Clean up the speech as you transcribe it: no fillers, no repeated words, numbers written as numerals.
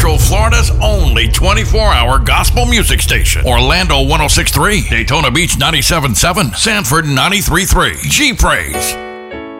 Central Florida's only 24-hour gospel music station. Orlando 106.3, Daytona Beach 97.7, Sanford 93.3. G-Praise.